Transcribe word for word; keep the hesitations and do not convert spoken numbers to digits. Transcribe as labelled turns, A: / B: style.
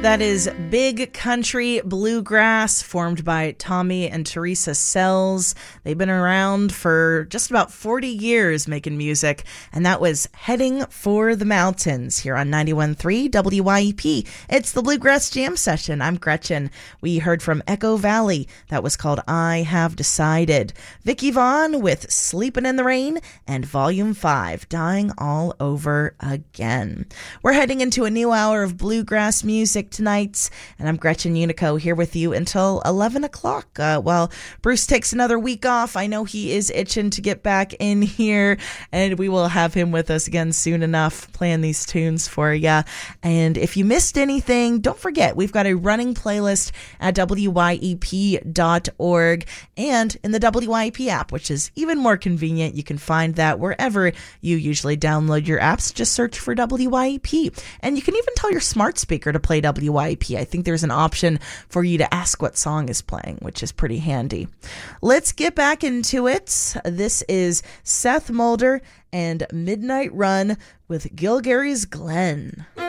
A: That is Big Country Bluegrass, formed by Tommy and Teresa Sells. They've been around for just about forty years making music, and that was Heading for the Mountains here on ninety-one point three W Y E P. It's the Bluegrass Jam Session. I'm Gretchen. We heard from Echo Valley. That was called I Have Decided. Vicky Vaughn with Sleepin' in the Rain, and Volume five, Dying All Over Again. We're heading into a new hour of bluegrass music tonight, and I'm Gretchen Unico here with you until eleven o'clock. Uh, while Bruce takes another week off, I know he is itching to get back in here, and we will have him with us again soon enough, playing these tunes for you. And if you missed anything, don't forget, we've got a running playlist at W Y E P dot org and in the W Y E P app, which is even more convenient. You can find that wherever you usually download your apps. Just search for W Y E P. And you can even tell your smart speaker to play W Y E P. I think there's an option for you to ask what song is playing, which is pretty handy. Let's get back into it. This is Seth Mulder and Midnight Run with Gilgary's Glen.